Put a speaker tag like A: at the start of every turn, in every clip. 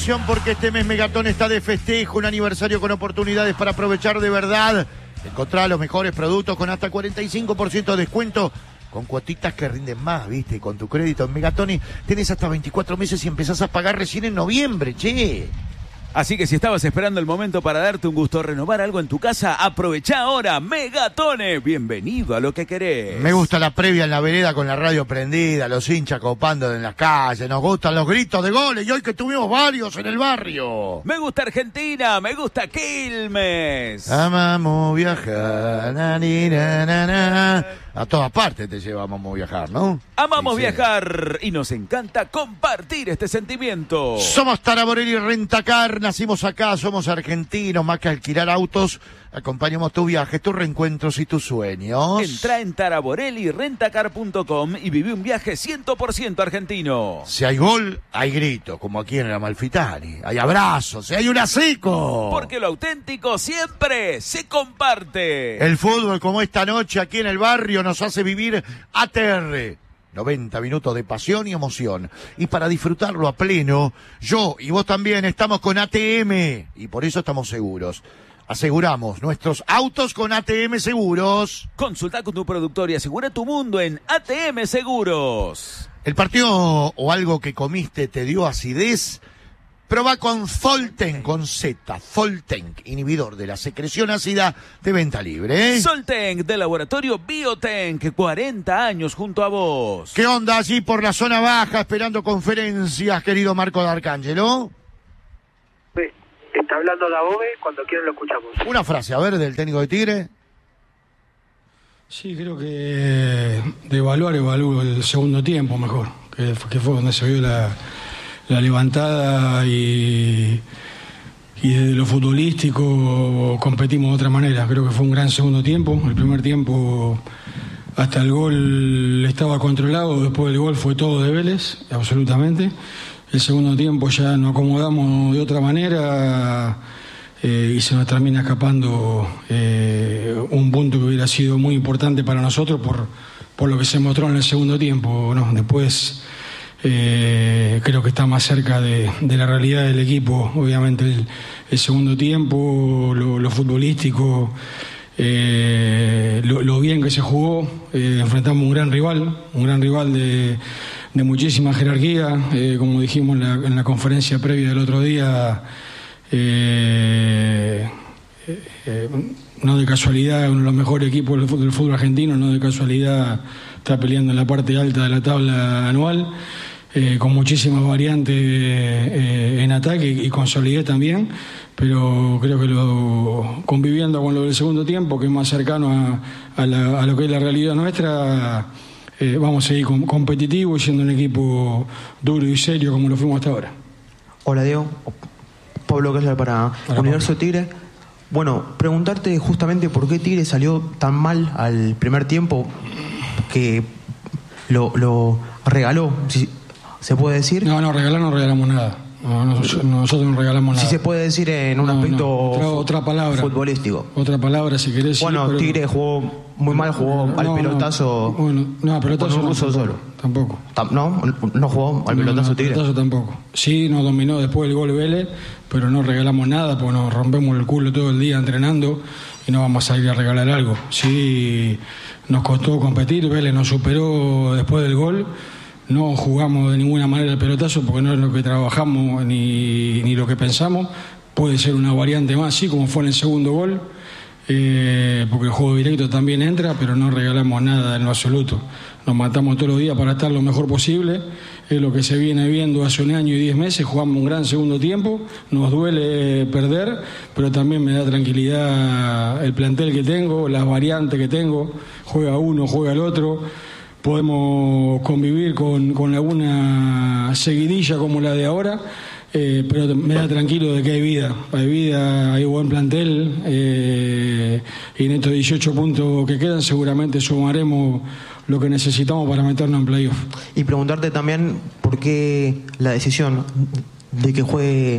A: atención porque este mes Megatón está de festejo, un aniversario con oportunidades para aprovechar de verdad. Encontrá los mejores productos con hasta 45% de descuento, con cuotitas que rinden más, ¿viste? Con tu crédito en Megatón tenés hasta 24 meses y empezás a pagar recién en noviembre, che.
B: Así que si estabas esperando el momento para darte un gusto, renovar algo en tu casa, aprovechá ahora. Megatone, bienvenido a lo que querés.
A: Me gusta la previa en la vereda con la radio prendida, los hinchas copando en las calles, nos gustan los gritos de goles y hoy que tuvimos varios en el barrio.
B: Me gusta Argentina, me gusta Quilmes.
A: Amamos viajar, na, ni, na, na, na. A todas partes te llevamos a viajar, ¿no?
B: Amamos
A: Sí,
B: viajar y nos encanta compartir este sentimiento.
A: Somos Taraborelli Rentacar, nacimos acá, somos argentinos, más que alquilar autos, acompañamos tus viajes, tus reencuentros y tus sueños.
B: Entrá en taraborellirentacar.com y viví un viaje 100% argentino.
A: Si hay gol, hay grito, como aquí en el Amalfitani. Hay abrazos, hay un asico.
B: Porque lo auténtico siempre se comparte.
A: El fútbol, como esta noche aquí en el barrio, nos hace vivir ATR. 90 minutos de pasión y emoción. Y para disfrutarlo a pleno, yo y vos también estamos con ATM. Y por eso estamos seguros. Aseguramos nuestros autos con ATM Seguros.
B: Consulta con tu productor y asegura tu mundo en ATM Seguros.
A: ¿El partido o algo que comiste te dio acidez? Proba con Zolten, con Z, Zolten, inhibidor de la secreción ácida, de venta libre.
B: Soltank, de Laboratorio Biotank, 40 años junto a vos.
A: ¿Qué onda allí por la zona baja esperando conferencias, querido Marco D'Arcangelo?
C: Está hablando la Bobe, cuando quieran lo escuchamos.
A: Una frase, a ver, del técnico de Tigre.
D: Sí, creo que de evalúo el segundo tiempo mejor, que fue donde se vio la levantada y desde lo futbolístico competimos de otra manera. Creo que fue un gran segundo tiempo. El primer tiempo hasta el gol estaba controlado, después del gol fue todo de Vélez, absolutamente. El segundo tiempo ya nos acomodamos de otra manera y se nos termina escapando un punto que hubiera sido muy importante para nosotros por lo que se mostró en el segundo tiempo, ¿no? Después creo que está más cerca de la realidad del equipo, obviamente el segundo tiempo, lo futbolístico, lo bien que se jugó. Enfrentamos un gran rival de muchísima jerarquía, como dijimos en la conferencia previa del otro día. No de casualidad, uno de los mejores equipos del fútbol argentino, no de casualidad está peleando en la parte alta de la tabla anual, con muchísimas variantes en ataque y con solidez también, pero creo que conviviendo con lo del segundo tiempo, que es más cercano a lo que es la realidad nuestra, vamos a seguir competitivos y siendo un equipo duro y serio como lo fuimos hasta ahora.
E: Hola Diego, Pablo Kessler para Universo Tigre. Bueno, preguntarte justamente por qué Tigre salió tan mal al primer tiempo, que lo regaló, si se puede decir.
D: No, regalar no regalamos nada. Nosotros no regalamos nada.
E: Si se puede decir en un aspecto
D: otra palabra
E: futbolístico.
D: Otra palabra, si querés.
E: Bueno,
D: sí,
E: Tigre jugó muy mal, jugó al pelotazo.
D: Pelotazo
E: con un ruso solo.
D: Tampoco.
E: No jugó al pelotazo Tigre.
D: Pelotazo tampoco. Sí, nos dominó después del gol Vélez, pero no regalamos nada porque nos rompemos el culo todo el día entrenando y no vamos a salir a regalar algo. Sí, nos costó competir, Vélez nos superó después del gol. No jugamos de ninguna manera el pelotazo porque no es lo que trabajamos ni lo que pensamos. Puede ser una variante más, sí, como fue en el segundo gol, porque el juego directo también entra, pero no regalamos nada en lo absoluto. Nos matamos todos los días para estar lo mejor posible. Es lo que se viene viendo hace un año y 10 meses. Jugamos un gran segundo tiempo. Nos duele perder, pero también me da tranquilidad el plantel que tengo, las variantes que tengo. Juega uno, juega el otro. Podemos convivir con alguna seguidilla como la de ahora, pero me da tranquilo de que hay vida, hay buen plantel, y en estos 18 puntos que quedan seguramente sumaremos lo que necesitamos para meternos en playoff.
E: Y preguntarte también por qué la decisión de que juegue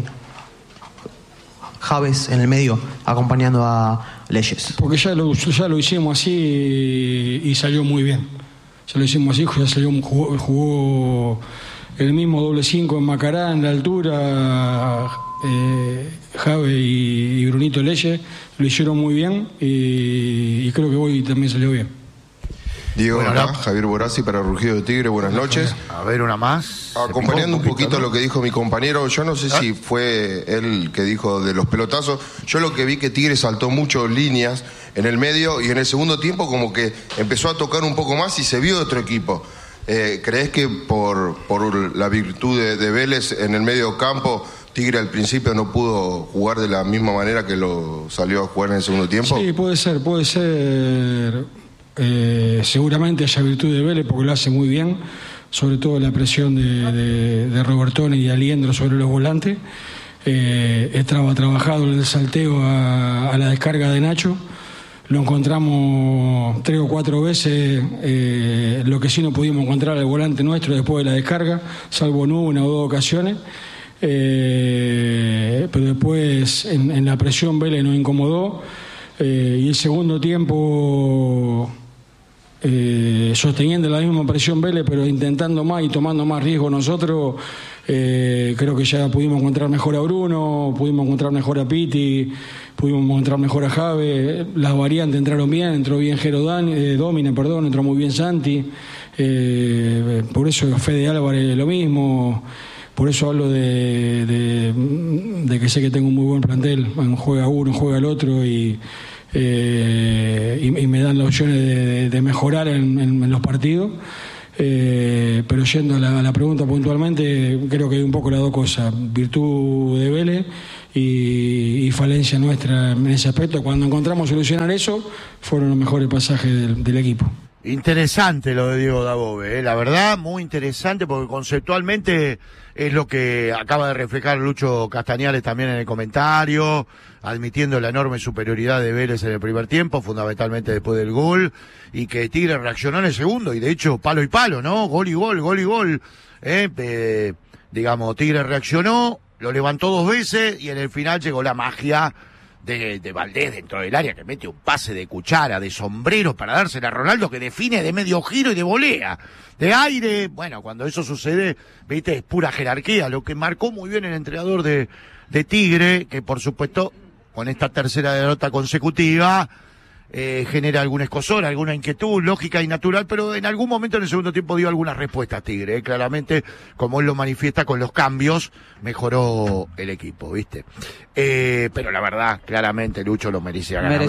E: Javes en el medio acompañando a Leyes.
D: Porque ya lo hicimos así y salió muy bien. Ya lo hicimos así, ya salió, jugó el mismo doble 5 en Macará, en la altura, Jave y Brunito Leye lo hicieron muy bien y creo que hoy también salió bien.
F: Diego, Javier Borazzi para Rugido de Tigre, buenas noches.
A: A ver, una más.
F: Acompañando un poquito lo que dijo mi compañero, yo no sé si fue él que dijo de los pelotazos, yo lo que vi que Tigre saltó mucho líneas en el medio y en el segundo tiempo como que empezó a tocar un poco más y se vio de otro equipo. ¿Crees que por la virtud de Vélez en el medio campo, Tigre al principio no pudo jugar de la misma manera que lo salió a jugar en el segundo tiempo?
D: Sí, puede ser. Seguramente haya virtud de Vélez porque lo hace muy bien, sobre todo la presión de Robertone y de Aliendro sobre los volantes. Estaba trabajado el salteo a la descarga de Nacho, lo encontramos 3 o 4 veces, lo que sí no pudimos encontrar al volante nuestro después de la descarga, salvo en una o 2 ocasiones. Pero después en la presión Vélez nos incomodó, y el segundo tiempo sosteniendo la misma presión Vélez pero intentando más y tomando más riesgo nosotros. Creo que ya pudimos encontrar mejor a Bruno, pudimos encontrar mejor a Piti, pudimos encontrar mejor a Jave. Las variantes entraron bien, entró bien Domina, entró muy bien Santi, por eso Fede Álvarez lo mismo. Por eso hablo de que sé que tengo un muy buen plantel. Juega uno, juega el otro y me dan las opciones de mejorar en los partidos. Pero yendo a la pregunta puntualmente, creo que hay un poco las dos cosas: virtud de Vélez y falencia nuestra en ese aspecto. Cuando encontramos solucionar eso, fueron los mejores pasajes del equipo.
A: Interesante lo de Diego Dabove, la verdad, muy interesante, porque conceptualmente es lo que acaba de reflejar Lucho Castañares también en el comentario, admitiendo la enorme superioridad de Vélez en el primer tiempo, fundamentalmente después del gol, y que Tigre reaccionó en el segundo, y de hecho palo y palo, ¿no? Gol y gol. Digamos, Tigre reaccionó, lo levantó 2 veces, y en el final llegó la magia de Valdés dentro del área, que mete un pase de cuchara, de sombrero para dársela a Ronaldo, que define de medio giro y de volea, de aire. Bueno, cuando eso sucede, viste, es pura jerarquía, lo que marcó muy bien el entrenador de Tigre, que por supuesto, con esta tercera derrota consecutiva, genera algún escozor, alguna inquietud lógica y natural, pero en algún momento en el segundo tiempo dio algunas respuestas Tigre, claramente, como él lo manifiesta con los cambios, mejoró el equipo, ¿viste? Pero la verdad, claramente Lucho lo merecía ganar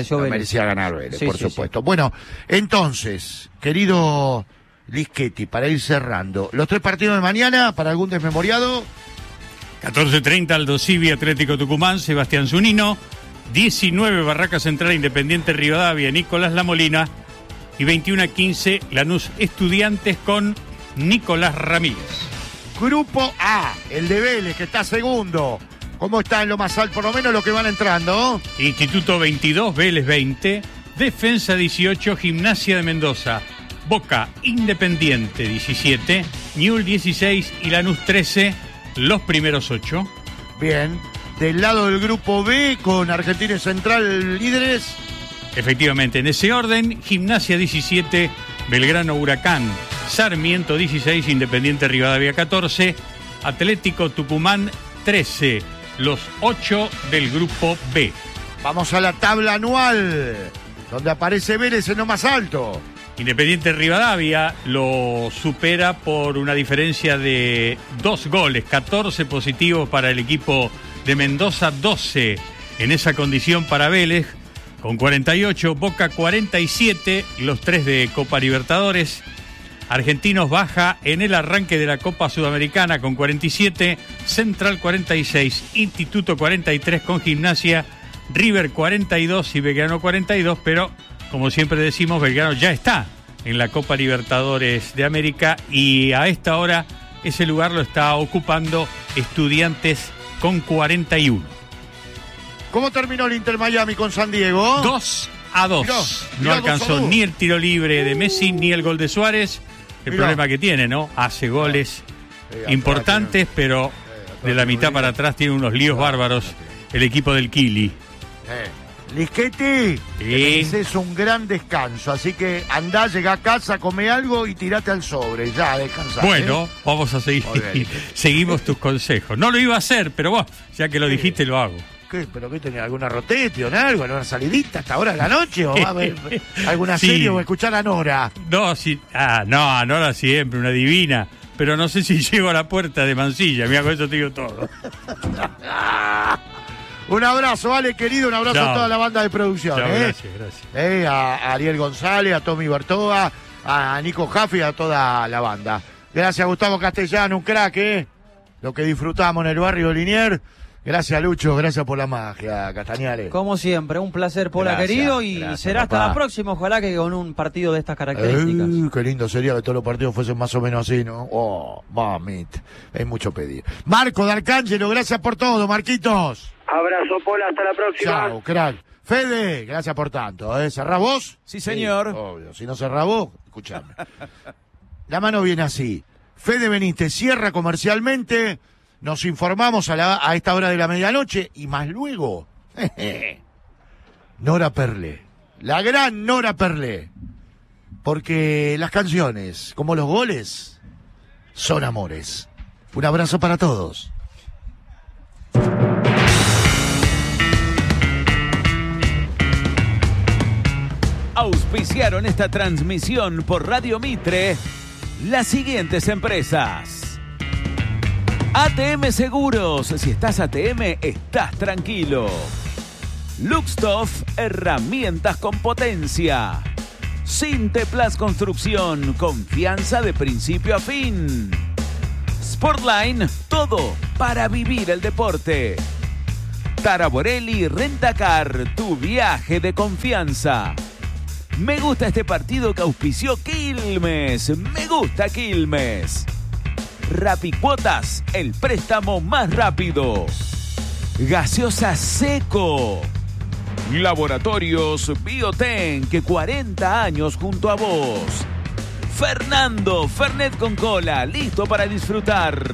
A: Vélez, por supuesto. Sí. Bueno, entonces, querido Lischetti, para ir cerrando, los 3 partidos de mañana, para algún desmemoriado.
G: 14:30 Aldo Civi, Atlético Tucumán, Sebastián Zunino. 19 Barraca Central, Independiente Rivadavia, Nicolás Lamolina. Y 21:15 Lanús Estudiantes con Nicolás Ramírez.
A: Grupo A, el de Vélez, que está segundo. ¿Cómo está en lo más alto? Por lo menos los que van entrando.
G: Instituto 22, Vélez 20, Defensa 18, Gimnasia de Mendoza, Boca Independiente 17, Newell's 16 y Lanús 13, los primeros 8.
A: Bien. Del lado del grupo B, con Argentina Central líderes.
G: Efectivamente, en ese orden: Gimnasia 17, Belgrano Huracán, Sarmiento 16, Independiente Rivadavia 14, Atlético Tucumán 13, los 8 del grupo B.
A: Vamos a la tabla anual, donde aparece Vélez en lo más alto.
G: Independiente Rivadavia lo supera por una diferencia de 2 goles, 14 positivos para el equipo de Mendoza, 12 en esa condición para Vélez, con 48, Boca 47, los 3 de Copa Libertadores. Argentinos baja en el arranque de la Copa Sudamericana con 47, Central 46, Instituto 43 con Gimnasia, River 42 y Belgrano 42, pero como siempre decimos, Belgrano ya está en la Copa Libertadores de América y a esta hora ese lugar lo está ocupando Estudiantes con 41.
A: ¿Cómo terminó el Inter Miami con San Diego?
G: 2-2. No alcanzó ni el tiro libre de Messi ni el gol de Suárez. El problema que tiene, ¿no? Hace goles importantes, pero de la mitad para atrás tiene unos líos bárbaros el equipo del Kili.
A: Lisquetti,
G: Sí.
A: es un gran descanso, así que andá, llegá a casa, come algo y tirate al sobre, ya, descansá.
G: Bueno, vamos a seguir.
A: Muy bien.
G: Seguimos tus consejos. No lo iba a hacer, pero vos, ya que lo dijiste, lo hago.
A: ¿Qué? ¿Pero qué tenés? ¿Alguna rotation, algo? ¿Alguna salidita hasta ahora de la noche? ¿O va a haber alguna
G: Sí.
A: serie o a escuchar a Nora?
G: No, sí. No, Nora siempre, una divina. Pero no sé si llego a la puerta de Mansilla. Mira, con eso te digo todo.
A: Un abrazo, Ale, querido, un abrazo
G: Chao.
A: a toda la banda de producción.
G: Chao, gracias.
A: A Ariel González, a Tommy Bertoa, a Nico Jaffe, a toda la banda. Gracias, Gustavo Castellano, un crack, lo que disfrutamos en el barrio de Liniers. Gracias, Lucho, gracias por la magia, Castañales.
H: Como siempre, un placer, Pola,
A: Gracias,
H: querido, y
A: gracias,
H: será hasta
A: papá.
H: la próxima, ojalá que con un partido de estas características.
A: Qué lindo sería que todos los partidos fuesen más o menos así, ¿no? Oh, mamita, es mucho pedir. Marco de Arcángelo, gracias por todo, Marquitos.
C: Abrazo, Pola, hasta la próxima.
A: Chao, crack. Fede, gracias por tanto, ¿cerrás vos?
B: Sí, señor.
A: Obvio, si no cerrás vos, escuchame. La mano viene así. Fede Benítez cierra comercialmente, nos informamos a esta hora de la medianoche y más luego, Nora Perlé, la gran Nora Perlé, porque las canciones, como los goles, son amores. Un abrazo para todos.
B: Auspiciaron esta transmisión por Radio Mitre las siguientes empresas. ATM Seguros, si estás ATM, estás tranquilo. Luxtoff, herramientas con potencia. Sinteplas Construcción, confianza de principio a fin. Sportline, todo para vivir el deporte. Taraborelli Rentacar, tu viaje de confianza. Me gusta este partido que auspició Quilmes. Me gusta Quilmes. Rapicuotas, el préstamo más rápido. Gaseosa Seco. Laboratorios Bioten, que 40 años junto a vos. Fernando, Fernet con cola, listo para disfrutar.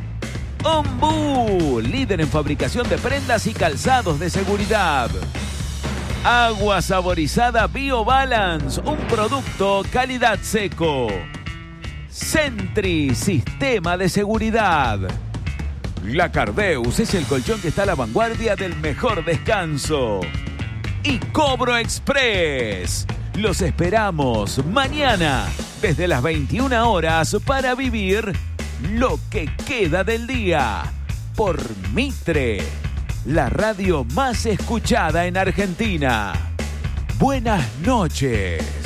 B: Ombú, líder en fabricación de prendas y calzados de seguridad. Agua saborizada BioBalance, un producto calidad Seco. Sentry, sistema de seguridad. La Cardeus es el colchón que está a la vanguardia del mejor descanso. Y Cobro Express. Los esperamos mañana desde las 21 horas para vivir lo que queda del día. Por Mitre, la radio más escuchada en Argentina. Buenas noches.